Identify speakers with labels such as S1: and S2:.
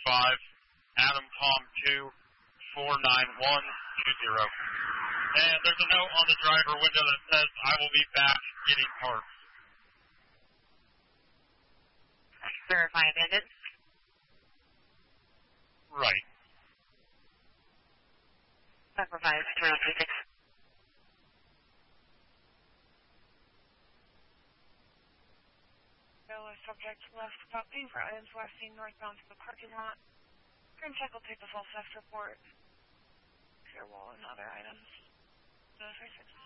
S1: Adam Tom 2 49120. And there's a note on the driver window that says, I will be back getting parts.
S2: Verify abandoned.
S1: Right.
S2: Supervise 3026.
S3: Subject left stopping for items last seen northbound to the parking lot. Green check will take the full theft report. Clear wall and other items. 360.